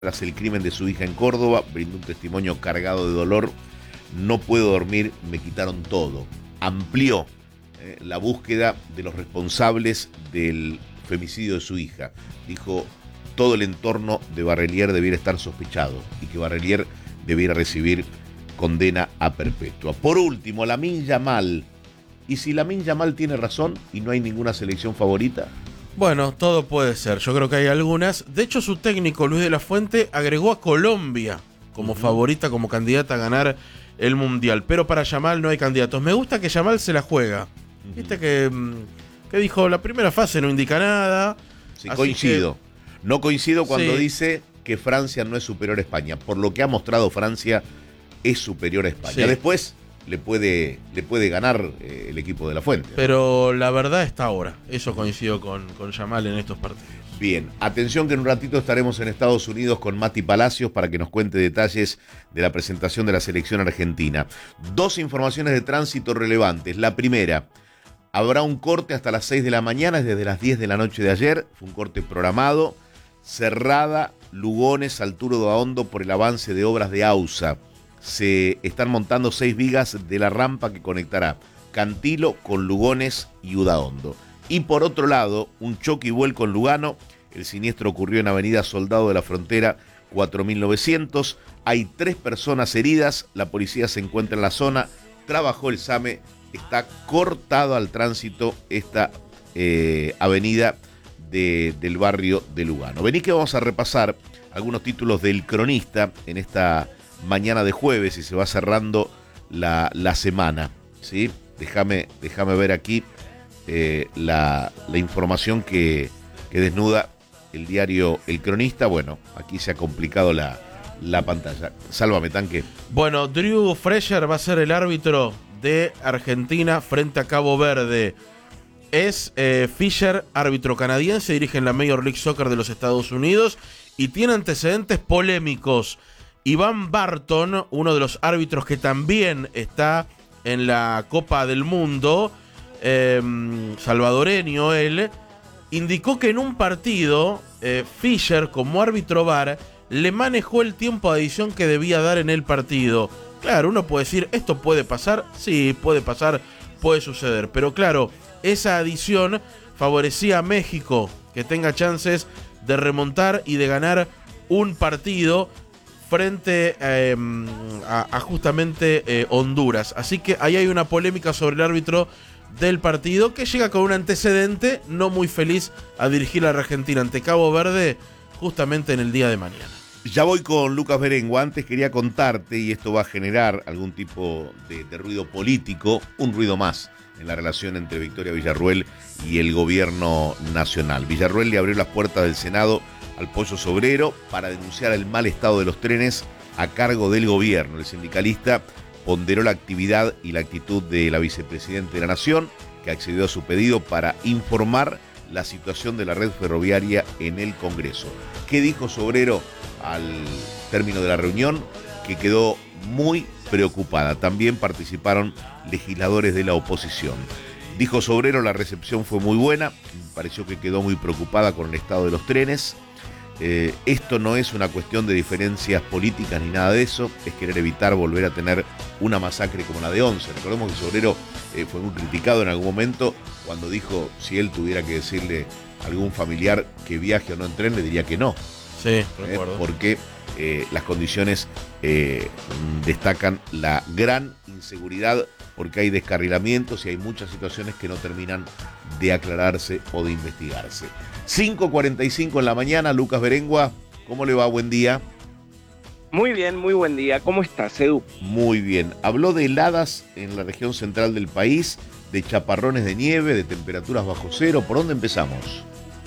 tras el crimen de su hija en Córdoba, brindó un testimonio cargado de dolor. No puedo dormir, me quitaron todo. Amplió la búsqueda de los responsables del femicidio de su hija. Dijo, todo el entorno de Barrelier debiera estar sospechado y que Barrelier debiera recibir condena a perpetua. Por último, Lamine Yamal. ¿Y si Lamine Yamal tiene razón y no hay ninguna selección favorita? Bueno, todo puede ser. Yo creo que hay algunas. De hecho, su técnico, Luis de la Fuente, agregó a Colombia como favorita, como candidata a ganar el Mundial. Pero para Yamal no hay candidatos. Me gusta que Yamal se la juega. Viste que dijo, la primera fase no indica nada. Sí, coincido. No coincido cuando dice que Francia no es superior a España. Por lo que ha mostrado Francia, es superior a España. Sí. Después le puede ganar el equipo de la Fuente. Pero la verdad está ahora. Eso coincido con Yamal en estos partidos. Bien, atención que en un ratito estaremos en Estados Unidos con Mati Palacios para que nos cuente detalles de la presentación de la selección argentina. Dos informaciones de tránsito relevantes. La primera, habrá un corte hasta las 6 de la mañana, es desde las 10 de la noche de ayer. Fue un corte programado. Cerrada, Lugones, Salturo de Ahondo por el avance de obras de AUSA. Se están montando 6 vigas de la rampa que conectará Cantilo con Lugones y Udaondo. Y por otro lado, un choque y vuelco en Lugano. El siniestro ocurrió en Avenida Soldado de la Frontera 4900. Hay 3 personas heridas. La policía se encuentra en la zona. Trabajó el SAME. Está cortado al tránsito esta avenida del barrio de Lugano. Vení que vamos a repasar algunos títulos del Cronista en esta mañana de jueves y se va cerrando la semana, ¿sí? Déjame ver aquí la información que desnuda el diario El Cronista. Bueno, aquí se ha complicado la pantalla. Sálvame, Tanque. Bueno, Drew Fresher va a ser el árbitro de Argentina frente a Cabo Verde. Es Fisher, árbitro canadiense, dirige en la Major League Soccer de los Estados Unidos y tiene antecedentes polémicos. Iván Barton, uno de los árbitros que también está en la Copa del Mundo, salvadoreño él, indicó que en un partido Fisher, como árbitro VAR, le manejó el tiempo de adición que debía dar en el partido. Claro, uno puede decir, ¿esto puede pasar? Sí, puede pasar, puede suceder. Pero claro, esa adición favorecía a México, que tenga chances de remontar y de ganar un partido frente a justamente Honduras. Así que ahí hay una polémica sobre el árbitro del partido que llega con un antecedente no muy feliz a dirigir a la Argentina ante Cabo Verde justamente en el día de mañana. Ya voy con Lucas Berengo. Antes quería contarte, y esto va a generar algún tipo de ruido político, un ruido más en la relación entre Victoria Villarruel y el gobierno nacional. Villarruel le abrió las puertas del Senado al Pollo Sobrero para denunciar el mal estado de los trenes a cargo del gobierno. El sindicalista ponderó la actividad y la actitud de la vicepresidenta de la Nación, que accedió a su pedido para informar la situación de la red ferroviaria en el Congreso. ¿Qué dijo Sobrero al término de la reunión? Que quedó muy preocupada. También participaron legisladores de la oposición. Dijo Sobrero, la recepción fue muy buena, me pareció que quedó muy preocupada con el estado de los trenes. Esto no es una cuestión de diferencias políticas ni nada de eso, es querer evitar volver a tener una masacre como la de Once. Recordemos que Sobrero fue muy criticado en algún momento cuando dijo, si él tuviera que decirle a algún familiar que viaje o no en tren, le diría que no. Sí, recuerdo. Porque las condiciones destacan la gran inseguridad, porque hay descarrilamientos y hay muchas situaciones que no terminan de aclararse o de investigarse. 5:45 en la mañana, Lucas Berengua, ¿cómo le va? Buen día. Muy bien, muy buen día. ¿Cómo estás, Edu? Muy bien. Habló de heladas en la región central del país, de chaparrones de nieve, de temperaturas bajo cero. ¿Por dónde empezamos?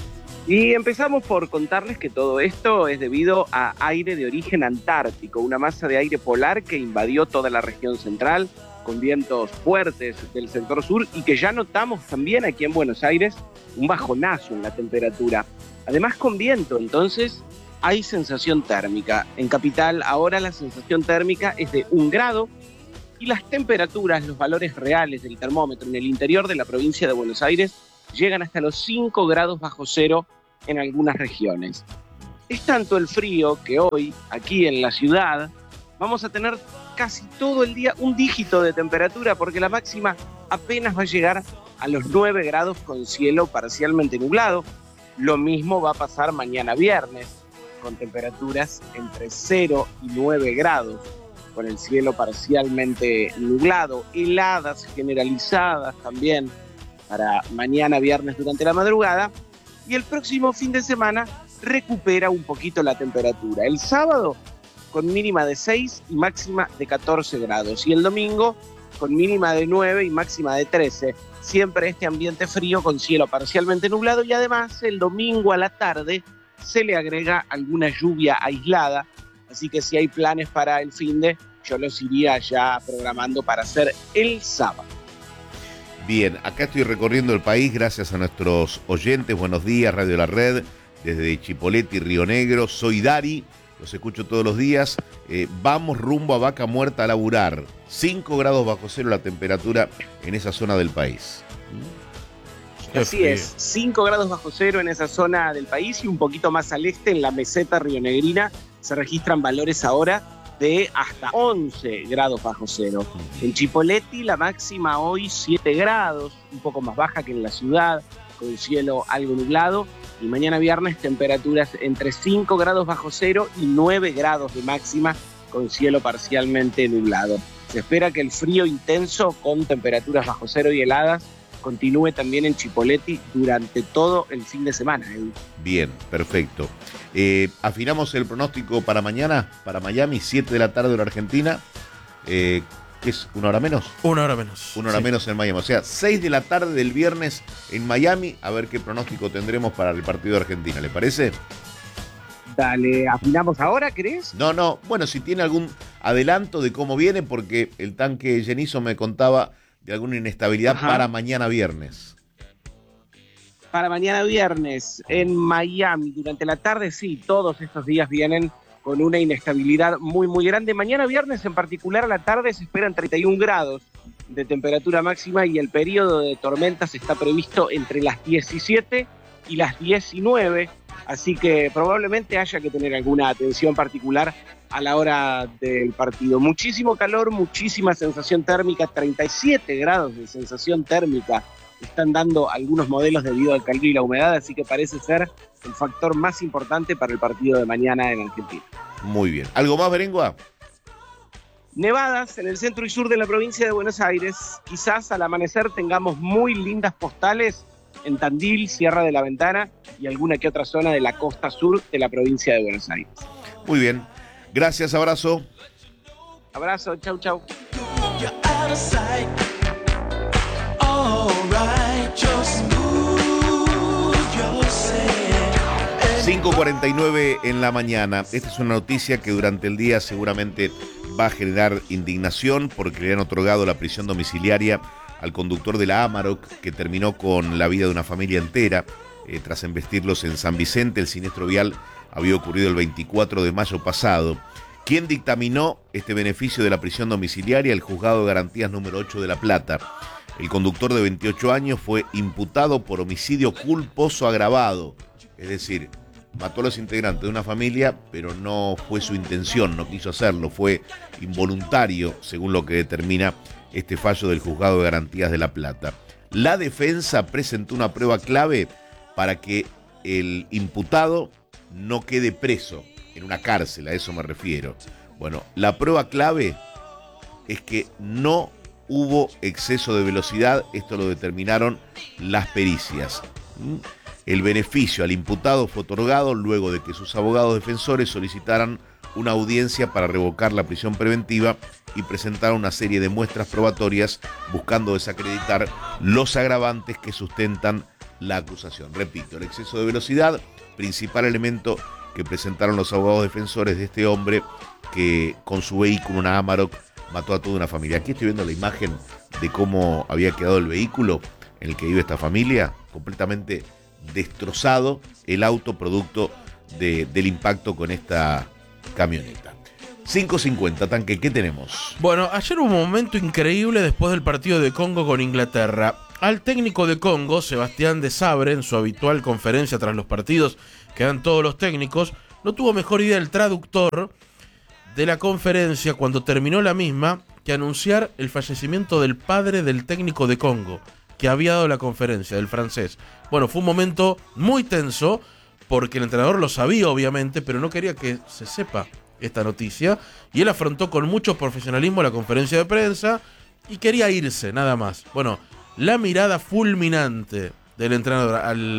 Y empezamos por contarles que todo esto es debido a aire de origen antártico, una masa de aire polar que invadió toda la región central, con vientos fuertes del sector sur y que ya notamos también aquí en Buenos Aires un bajonazo en la temperatura. Además con viento, entonces hay sensación térmica. En Capital ahora la sensación térmica es de 1 grado y las temperaturas, los valores reales del termómetro en el interior de la provincia de Buenos Aires llegan hasta los 5 grados bajo cero en algunas regiones. Es tanto el frío que hoy, aquí en la ciudad, vamos a tener casi todo el día un dígito de temperatura, porque la máxima apenas va a llegar a los 9 grados con cielo parcialmente nublado. Lo mismo va a pasar mañana viernes, con temperaturas entre 0 y 9 grados, con el cielo parcialmente nublado, heladas generalizadas también para mañana viernes durante la madrugada, y el próximo fin de semana recupera un poquito la temperatura. El sábado con mínima de 6 y máxima de 14 grados, y el domingo con mínima de 9 y máxima de 13. Siempre este ambiente frío con cielo parcialmente nublado, y además el domingo a la tarde se le agrega alguna lluvia aislada, así que si hay planes para el finde, yo los iría ya programando para hacer el sábado. Bien, acá estoy recorriendo el país gracias a nuestros oyentes. Buenos días, Radio La Red, desde Chipoleti, Río Negro. Soy Dari, los escucho todos los días. Vamos rumbo a Vaca Muerta a laburar. 5 grados bajo cero la temperatura en esa zona del país. Así es, 5 grados bajo cero en esa zona del país, y un poquito más al este, en la meseta rionegrina, se registran valores ahora de hasta 11 grados bajo cero. En Chipoleti la máxima hoy 7 grados, un poco más baja que en la ciudad, con cielo algo nublado, y mañana viernes temperaturas entre 5 grados bajo cero y 9 grados de máxima, con cielo parcialmente nublado. Se espera que el frío intenso con temperaturas bajo cero y heladas continúe también en Chipoleti durante todo el fin de semana. Bien, perfecto. Afinamos el pronóstico para mañana, para Miami, 7 de la tarde en Argentina. ¿Qué es? ¿1 hora menos? 1 hora menos. 1 hora menos en Miami. O sea, 6 de la tarde del viernes en Miami. A ver qué pronóstico tendremos para el partido de Argentina. ¿Le parece? Dale, ¿afinamos ahora, crees? No. Bueno, si tiene algún adelanto de cómo viene, porque el tanque Genizo me contaba de alguna inestabilidad para mañana viernes. Para mañana viernes en Miami, durante la tarde, sí, todos estos días vienen con una inestabilidad muy, muy grande. Mañana viernes en particular a la tarde se esperan 31 grados de temperatura máxima, y el periodo de tormentas está previsto entre las 17 y las 19, así que probablemente haya que tener alguna atención particular a la hora del partido. Muchísimo calor, muchísima sensación térmica, 37 grados de sensación térmica están dando algunos modelos debido al calor y la humedad, así que parece ser el factor más importante para el partido de mañana en Argentina. Muy bien. ¿Algo más, Berengua? Nevadas en el centro y sur de la provincia de Buenos Aires. Quizás al amanecer tengamos muy lindas postales en Tandil, Sierra de la Ventana y alguna que otra zona de la costa sur de la provincia de Buenos Aires. Muy bien. Gracias, abrazo. Abrazo, chau, chau. 5:49 en la mañana. Esta es una noticia que durante el día seguramente va a generar indignación, porque le han otorgado la prisión domiciliaria al conductor de la Amarok, que terminó con la vida de una familia entera tras embestirlos en San Vicente. El siniestro vial había ocurrido el 24 de mayo pasado. ¿Quién dictaminó este beneficio de la prisión domiciliaria? El Juzgado de Garantías número 8 de La Plata. El conductor de 28 años fue imputado por homicidio culposo agravado, es decir, mató a los integrantes de una familia, pero no fue su intención, no quiso hacerlo, fue involuntario, según lo que determina este fallo del Juzgado de Garantías de La Plata. La defensa presentó una prueba clave para que el imputado no quede preso en una cárcel, a eso me refiero. Bueno, la prueba clave es que no hubo exceso de velocidad, esto lo determinaron las pericias. El beneficio al imputado fue otorgado luego de que sus abogados defensores solicitaran una audiencia para revocar la prisión preventiva y presentaron una serie de muestras probatorias buscando desacreditar los agravantes que sustentan la acusación. Repito, el exceso de velocidad, principal elemento que presentaron los abogados defensores de este hombre que con su vehículo, una Amarok, mató a toda una familia. Aquí estoy viendo la imagen de cómo había quedado el vehículo en el que vive esta familia, completamente destrozado el auto producto del impacto con esta camioneta. 5:50, Tanque, ¿qué tenemos? Bueno, ayer hubo un momento increíble después del partido de Congo con Inglaterra. Al técnico de Congo, Sebastián de Sabre, en su habitual conferencia tras los partidos que dan todos los técnicos, no tuvo mejor idea el traductor de la conferencia cuando terminó la misma que anunciar el fallecimiento del padre del técnico de Congo que había dado la conferencia, del francés. Bueno, fue un momento muy tenso porque el entrenador lo sabía obviamente, pero no quería que se sepa esta noticia, y él afrontó con mucho profesionalismo la conferencia de prensa y quería irse, nada más. Bueno, la mirada fulminante del entrenador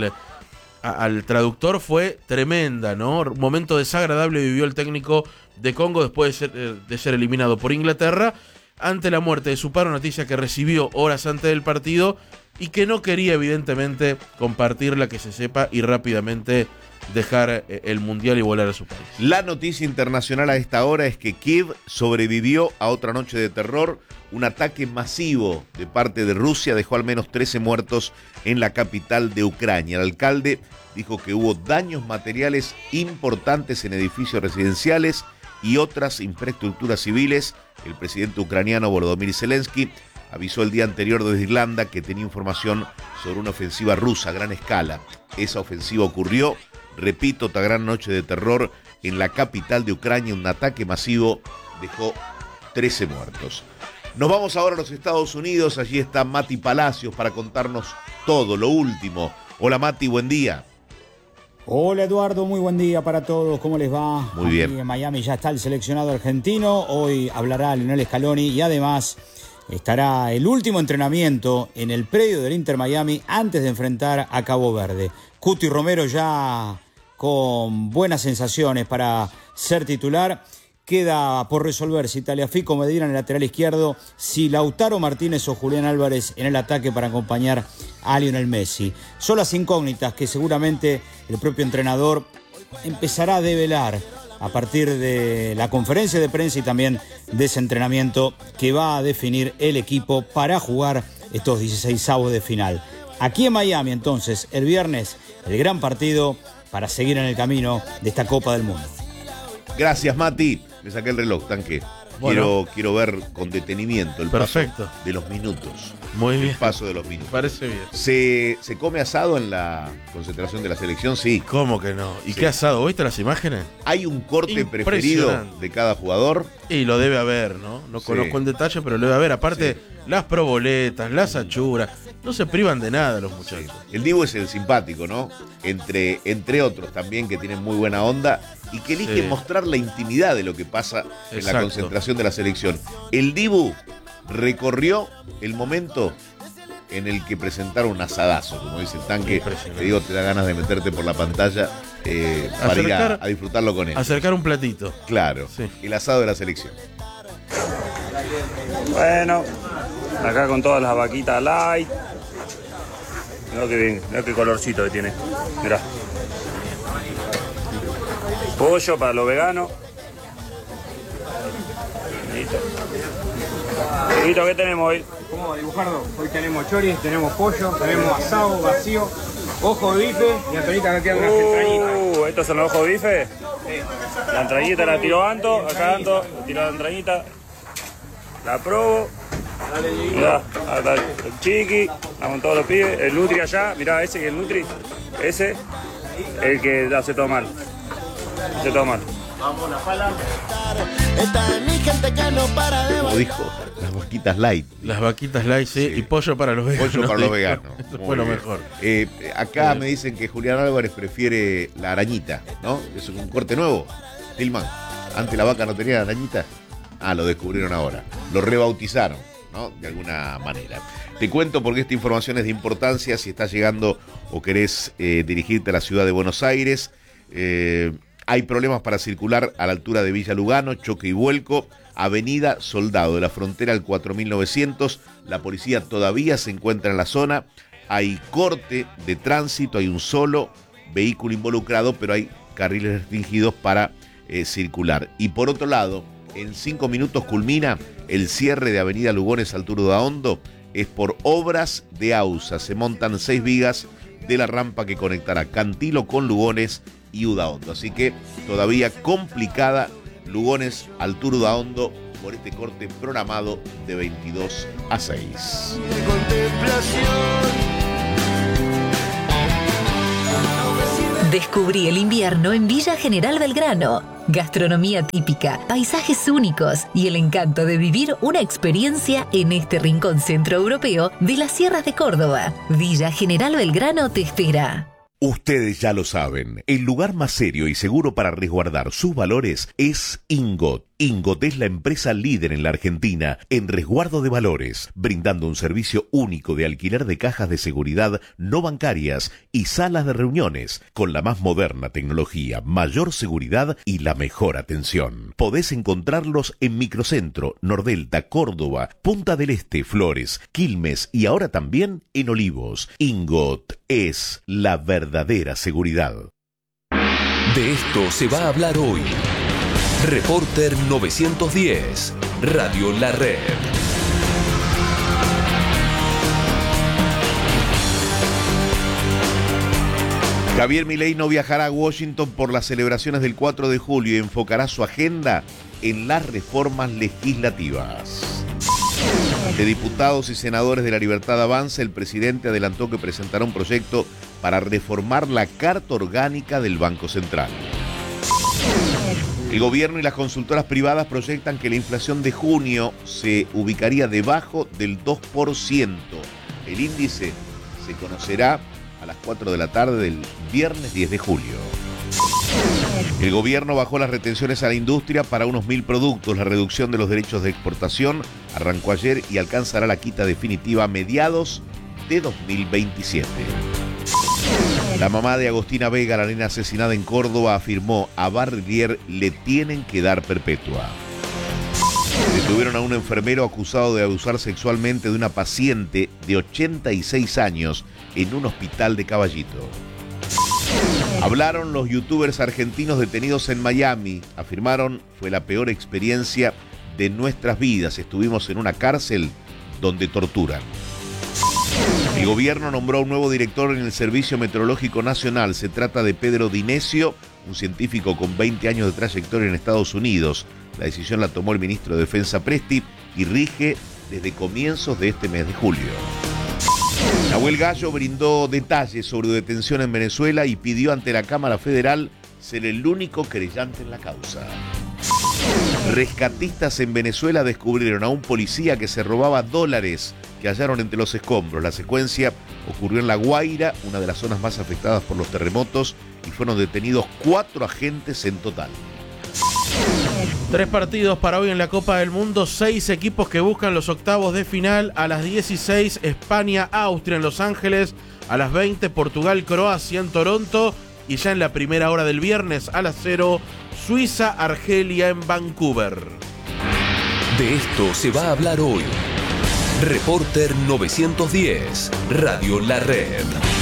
al traductor fue tremenda, ¿no? Un momento desagradable vivió el técnico de Congo después de ser eliminado por Inglaterra ante la muerte de su padre, noticia que recibió horas antes del partido y que no quería evidentemente compartirla, que se sepa, y rápidamente dejar el mundial y volar a su país. La noticia internacional a esta hora es que Kiev sobrevivió a otra noche de terror. Un ataque masivo de parte de Rusia dejó al menos 13 muertos en la capital de Ucrania. El alcalde dijo que hubo daños materiales importantes en edificios residenciales y otras infraestructuras civiles. El presidente ucraniano Volodymyr Zelensky avisó el día anterior desde Irlanda que tenía información sobre una ofensiva rusa a gran escala. Esa ofensiva ocurrió, repito, otra gran noche de terror en la capital de Ucrania. Un ataque masivo dejó 13 muertos. Nos vamos ahora a los Estados Unidos. Allí está Mati Palacios para contarnos todo, lo último. Hola Mati, buen día. Hola Eduardo, muy buen día para todos, ¿cómo les va? Muy bien. Aquí en Miami ya está el seleccionado argentino, hoy hablará Lionel Scaloni y además estará el último entrenamiento en el predio del Inter Miami antes de enfrentar a Cabo Verde. Cuti Romero ya con buenas sensaciones para ser titular. Queda por resolver si Tagliafico Medina en el lateral izquierdo, si Lautaro Martínez o Julián Álvarez en el ataque para acompañar a Lionel Messi. Son las incógnitas que seguramente el propio entrenador empezará a develar a partir de la conferencia de prensa y también de ese entrenamiento que va a definir el equipo para jugar estos 16avos de final. Aquí en Miami, entonces, el viernes, el gran partido para seguir en el camino de esta Copa del Mundo. Gracias, Mati. Me saqué el reloj, tanque. Bueno. Quiero ver con detenimiento el Perfecto. paso de los minutos. Muy bien. El paso de los minutos. Parece bien. ¿Se come asado en la concentración de la selección? Sí. ¿Cómo que no? ¿Y Sí. qué asado? ¿Viste las imágenes? ¿Hay un corte preferido Impresionante. de cada jugador? Y lo debe haber, ¿no? No Sí. conozco en detalle, pero lo debe haber. Aparte, Sí. las proboletas, las achuras. No se privan de nada los muchachos. El Dibu es el simpático, ¿no? Entre otros también que tienen muy buena onda y que eligen Sí. mostrar la intimidad de lo que pasa en la Exacto. concentración de la selección. El Dibu recorrió el momento en el que presentaron un asadazo, como dice el tanque. Impresionante. Te digo, te da ganas de meterte por la pantalla para ir a disfrutarlo con él. Acercar un platito. Claro, Sí. el asado de la selección. Bueno, acá con todas las vaquitas light. Mirá que bien, mirá qué colorcito que tiene. Mirá. Pollo para los veganos. Listo. Listo, ¿qué tenemos hoy? ¿Cómo va, Dibujardo? Hoy tenemos choris, tenemos pollo, tenemos asado, vacío, ojo de bife y hasta ahorita acá quedan unas entrañitas. ¿Estos son los ojos de bife? La entrañita la tiro Anto, acá Anto, tiro la entrañita. La probo. Mirá, acá el chiqui, vamos todos los pibes, el Nutri allá, mirá ese que es el Nutri, ese, el que hace todo mal. Hace todo mal. Como dijo, las vaquitas light. Las vaquitas light, sí, Sí. y pollo para los veganos. Pollo para los veganos. Eso Muy fue lo bien. mejor. Acá Bien. me dicen que Julián Álvarez prefiere la arañita, ¿no? Es un corte nuevo. Tillman, antes la vaca no tenía arañita. Ah, lo descubrieron ahora. Lo rebautizaron, ¿no? De alguna manera. Te cuento porque esta información es de importancia. Si estás llegando o querés dirigirte a la ciudad de Buenos Aires, hay problemas para circular a la altura de Villa Lugano, choque y vuelco. Avenida Soldado, de la frontera al 4900. La policía todavía se encuentra en la zona. Hay corte de tránsito, hay un solo vehículo involucrado, pero hay carriles restringidos para circular. Y por otro lado, en 5 minutos culmina el cierre de Avenida Lugones al Turdo Daondo. Es por obras de AUSA. Se montan 6 vigas de la rampa que conectará Cantilo con Lugones y Udaondo. Así que todavía complicada Lugones al Turdo Daondo por este corte programado de 22 a 6. Descubrí el invierno en Villa General Belgrano. Gastronomía típica, paisajes únicos y el encanto de vivir una experiencia en este rincón centroeuropeo de las sierras de Córdoba. Villa General Belgrano te espera. Ustedes ya lo saben, el lugar más serio y seguro para resguardar sus valores es Ingot. Ingot es la empresa líder en la Argentina en resguardo de valores, brindando un servicio único de alquiler de cajas de seguridad no bancarias y salas de reuniones, con la más moderna tecnología, mayor seguridad y la mejor atención. Podés encontrarlos en Microcentro, Nordelta, Córdoba, Punta del Este, Flores, Quilmes y ahora también en Olivos. Ingot es la verdadera seguridad. De esto se va a hablar hoy. Reporter 910, Radio La Red. Javier Milei no viajará a Washington por las celebraciones del 4 de julio y enfocará su agenda en las reformas legislativas. De diputados y senadores de La Libertad Avanza, el presidente adelantó que presentará un proyecto para reformar la Carta Orgánica del Banco Central. El gobierno y las consultoras privadas proyectan que la inflación de junio se ubicaría debajo del 2%. El índice se conocerá a las 4 de la tarde del viernes 10 de julio. El gobierno bajó las retenciones a la industria para unos 1.000 productos. La reducción de los derechos de exportación arrancó ayer y alcanzará la quita definitiva a mediados de 2027. La mamá de Agostina Vega, la nena asesinada en Córdoba, afirmó: a Barrier le tienen que dar perpetua. Detuvieron a un enfermero acusado de abusar sexualmente de una paciente de 86 años en un hospital de Caballito. Hablaron los youtubers argentinos detenidos en Miami. Afirmaron: fue la peor experiencia de nuestras vidas. Estuvimos en una cárcel donde torturan. El gobierno nombró a un nuevo director en el Servicio Meteorológico Nacional. Se trata de Pedro Dinesio, un científico con 20 años de trayectoria en Estados Unidos. La decisión la tomó el ministro de Defensa Presti y rige desde comienzos de este mes de julio. Nahuel Gallo brindó detalles sobre su detención en Venezuela y pidió ante la Cámara Federal ser el único querellante en la causa. Rescatistas en Venezuela descubrieron a un policía que se robaba dólares que hallaron entre los escombros. La secuencia ocurrió en La Guaira, una de las zonas más afectadas por los terremotos, y fueron detenidos 4 agentes en total. 3 partidos para hoy en la Copa del Mundo, 6 equipos que buscan los octavos de final. A las 16, España-Austria en Los Ángeles. A las 20, Portugal-Croacia en Toronto. Y ya en la primera hora del viernes, a las 0, Suiza-Argelia en Vancouver. De esto se va a hablar hoy. Reporter 910, Radio La Red.